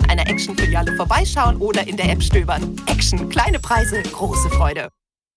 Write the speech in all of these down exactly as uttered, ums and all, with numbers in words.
in einer Action-Filiale vorbeischauen oder in der App stöbern. Action, kleine Preise, große Freude.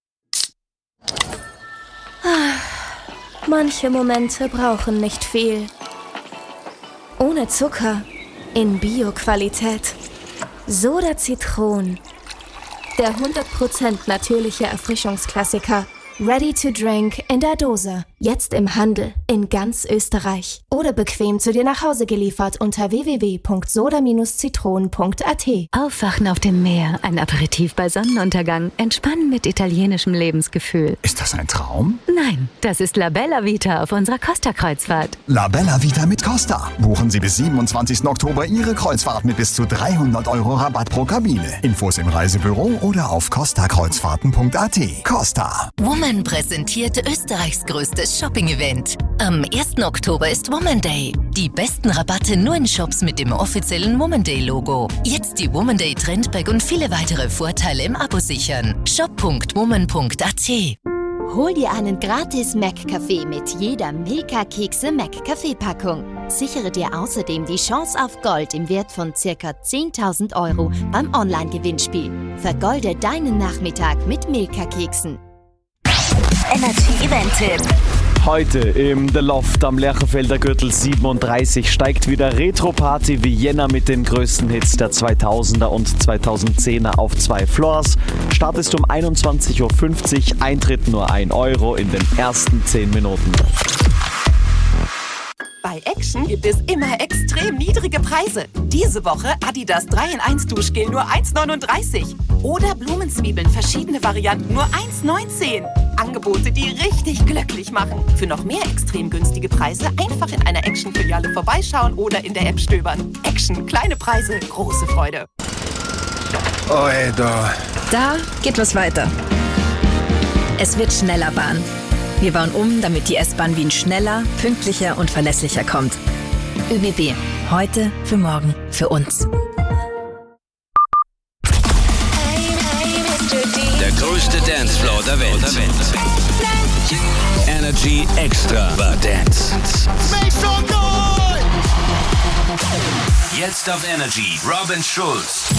Manche Momente brauchen nicht viel. Ohne Zucker, in Bio-Qualität. Soda Zitron. Der hundert Prozent natürliche Erfrischungsklassiker. Ready to drink in der Dose. Jetzt im Handel in ganz Österreich. Oder bequem zu dir nach Hause geliefert unter w w w punkt soda zitron punkt a t. Aufwachen auf dem Meer, ein Aperitif bei Sonnenuntergang, entspannen mit italienischem Lebensgefühl. Ist das ein Traum? Nein, das ist La Bella Vita auf unserer Costa-Kreuzfahrt. La Bella Vita mit Costa. Buchen Sie bis siebenundzwanzigsten Oktober Ihre Kreuzfahrt mit bis zu dreihundert Euro Rabatt pro Kabine. Infos im Reisebüro oder auf costa kreuzfahrten punkt a t. Costa. Woman präsentiert Österreichs größtes Shopping-Event. Am ersten Oktober ist Woman Day. Die besten Rabatte nur in Shops mit dem offiziellen Woman Day-Logo. Jetzt die Woman Day Trendbag und viele weitere Vorteile im Abo sichern. shop punkt woman punkt a t. Hol dir einen gratis Mac-Kaffee mit jeder Milka Kekse-Mac-Kaffee-Packung. Sichere dir außerdem die Chance auf Gold im Wert von ca. zehntausend Euro beim Online-Gewinnspiel. Vergolde deinen Nachmittag mit Milka-Keksen. Energy Event-Tipp. Heute im The Loft am Lerchenfelder Gürtel siebenunddreißig steigt wieder Retro-Party Vienna mit den größten Hits der zweitausender und zweitausendzehner auf zwei Floors. Start ist um einundzwanzig Uhr fünfzig, Eintritt nur ein Euro in den ersten zehn Minuten. Bei Action gibt es immer extrem niedrige Preise. Diese Woche Adidas drei in eins Duschgel nur eins neununddreißig. Oder Blumenzwiebeln, verschiedene Varianten nur eins neunzehn. Angebote, die richtig glücklich machen. Für noch mehr extrem günstige Preise einfach in einer Action-Filiale vorbeischauen oder in der App stöbern. Action, kleine Preise, große Freude. Oi, da. Da geht was weiter. Es wird schneller Bahn. Wir bauen um, damit die S-Bahn Wien schneller, pünktlicher und verlässlicher kommt. ÖBB. Heute, für morgen, für uns. Der größte Dancefloor der Welt. Energy Extra war Dance. Jetzt auf Energy. Robin Schulz.